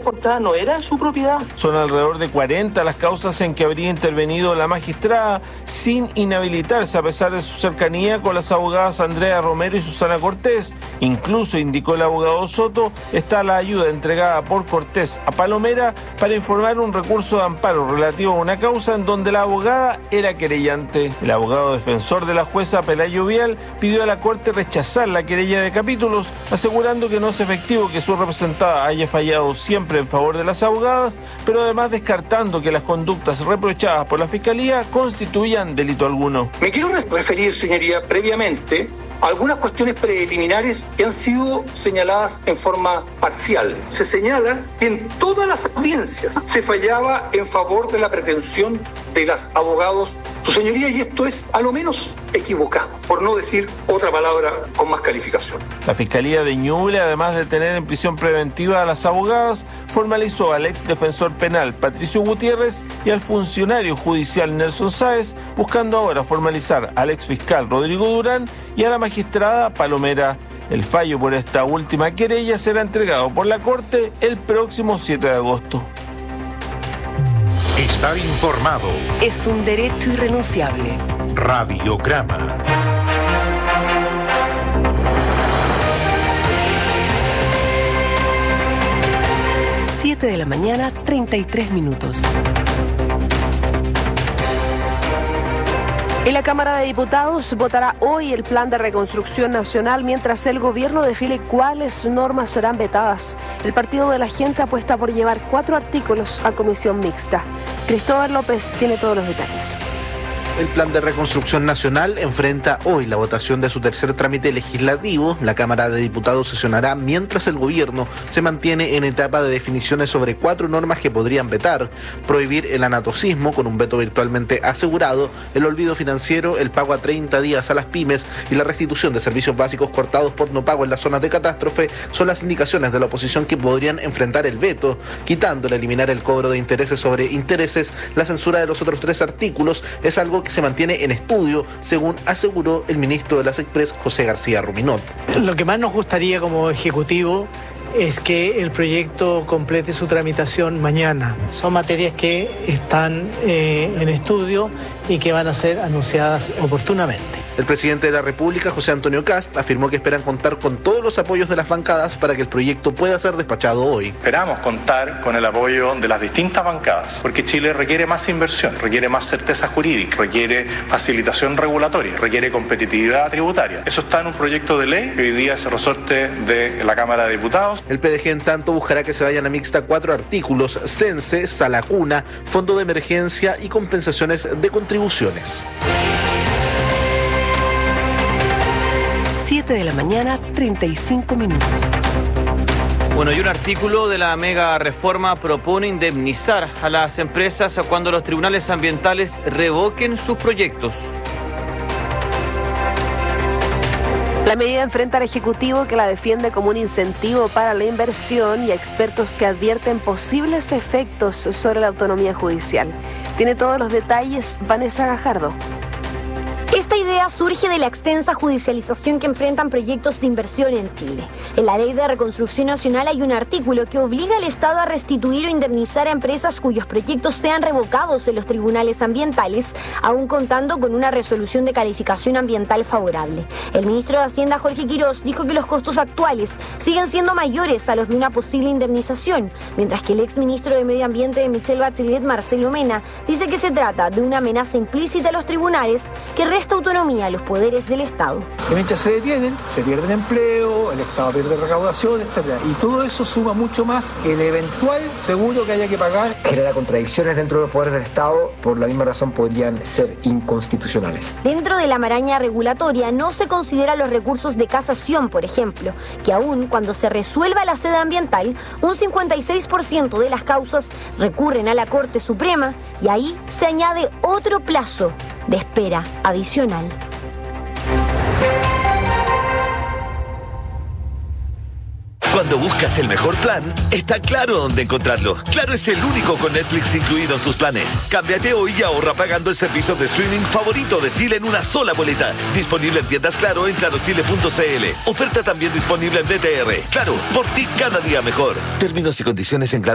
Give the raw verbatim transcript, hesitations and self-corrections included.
transportada no era en su propiedad. Son alrededor de cuarenta las causas en que habría intervenido la magistrada sin inhabilitarse a pesar de su cercanía con las abogadas Andrea Romero y Susana Cortés. Incluso, indicó el abogado Soto, está la ayuda entregada por Cortés a Palomera para informar un recurso de amparo relativo a una causa en donde la abogada era querellante. El abogado defensor de la jueza Pelayo Vial pidió a la Corte rechazar la querella de capítulos, asegurando que no es efectivo que su representada haya fallado siempre en favor de las abogadas, pero además descartando que las conductas reprochadas por la Fiscalía constituyan delito alguno. Me quiero referir, señoría, previamente a algunas cuestiones preliminares que han sido señaladas en forma parcial. Se señala que en todas las audiencias se fallaba en favor de la pretensión de los abogados. Su señoría, y esto es a lo menos equivocado, por no decir otra palabra con más calificación. La Fiscalía de Ñuble, además de tener en prisión preventiva a las abogadas, formalizó al ex defensor penal Patricio Gutiérrez y al funcionario judicial Nelson Sáez, buscando ahora formalizar al ex fiscal Rodrigo Durán y a la magistrada Palomera. El fallo por esta última querella será entregado por la Corte el próximo siete de agosto. Estar informado es un derecho irrenunciable. Radiograma. siete de la mañana, treinta y tres minutos. En la Cámara de Diputados votará hoy el Plan de Reconstrucción Nacional mientras el gobierno define cuáles normas serán vetadas. El Partido de la Gente apuesta por llevar cuatro artículos a comisión mixta. Cristóbal López tiene todos los detalles. El Plan de Reconstrucción Nacional enfrenta hoy la votación de su tercer trámite legislativo. La Cámara de Diputados sesionará mientras el gobierno se mantiene en etapa de definiciones sobre cuatro normas que podrían vetar: prohibir el anatocismo con un veto virtualmente asegurado, el olvido financiero, el pago a treinta días a las pymes y la restitución de servicios básicos cortados por no pago en las zonas de catástrofe son las indicaciones de la oposición que podrían enfrentar el veto. Quitando el eliminar el cobro de intereses sobre intereses, la censura de los otros tres artículos es algo que se mantiene en estudio, según aseguró el ministro de las Express, José García Ruminot. Lo que más nos gustaría como Ejecutivo es que el proyecto complete su tramitación mañana. Son materias que están eh, en estudio y que van a ser anunciadas oportunamente. El presidente de la República, José Antonio Kast, afirmó que esperan contar con todos los apoyos de las bancadas para que el proyecto pueda ser despachado hoy. Esperamos contar con el apoyo de las distintas bancadas, porque Chile requiere más inversión, requiere más certeza jurídica, requiere facilitación regulatoria, requiere competitividad tributaria. Eso está en un proyecto de ley que hoy día es resorte de la Cámara de Diputados. El P D G, en tanto, buscará que se vayan a mixta cuatro artículos: cense, sala cuna, fondo de emergencia y compensaciones de contribuciones. siete de la mañana, treinta y cinco minutos. Bueno, y un artículo de la mega reforma propone indemnizar a las empresas cuando los tribunales ambientales revoquen sus proyectos. La medida enfrenta al Ejecutivo, que la defiende como un incentivo para la inversión, y a expertos que advierten posibles efectos sobre la autonomía judicial. Tiene todos los detalles Vanessa Gajardo. Esta idea surge de la extensa judicialización que enfrentan proyectos de inversión en Chile. En la Ley de Reconstrucción Nacional hay un artículo que obliga al Estado a restituir o indemnizar a empresas cuyos proyectos sean revocados en los tribunales ambientales, aún contando con una resolución de calificación ambiental favorable. El ministro de Hacienda, Jorge Quirós, dijo que los costos actuales siguen siendo mayores a los de una posible indemnización, mientras que el exministro de Medio Ambiente de Michelle Bachelet, Marcelo Mena, dice que se trata de una amenaza implícita a los tribunales que resta autonomía a los poderes del Estado. Que mientras se detienen, se pierden empleo, el Estado pierde recaudación, etcétera. Y todo eso suma mucho más que el eventual seguro que haya que pagar. Genera contradicciones dentro de los poderes del Estado, por la misma razón podrían ser inconstitucionales. Dentro de la maraña regulatoria no se consideran los recursos de casación, por ejemplo, que aún cuando se resuelva la sede ambiental, un cincuenta y seis por ciento de las causas recurren a la Corte Suprema, y ahí se añade otro plazo de espera adicional. Cuando buscas el mejor plan, está Claro dónde encontrarlo. Claro es el único con Netflix incluido en sus planes. Cámbiate hoy y ahorra pagando el servicio de streaming favorito de Chile en una sola boleta. Disponible en tiendas Claro en claro chile punto c l. Oferta también disponible en B T R. Claro, por ti cada día mejor. Términos y condiciones en Claro.